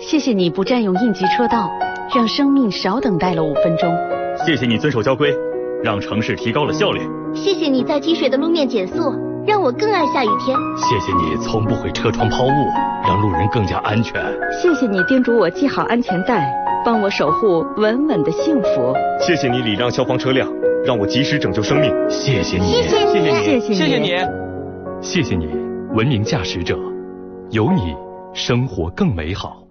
谢谢你不占用应急车道，让生命少等待了5分钟。 谢谢你遵守交规，让城市提高了效率。 谢谢你在积水的路面减速，让我更爱下雨天。 谢谢你从不会车窗抛物，让路人更加安全。 谢谢你叮嘱我系好安全带，帮我守护稳稳的幸福。 谢谢你礼让消防车辆，让我及时拯救生命。 谢谢你， 谢谢你， 谢谢你， 谢谢你， 谢谢你，文明驾驶者，有你，生活更美好。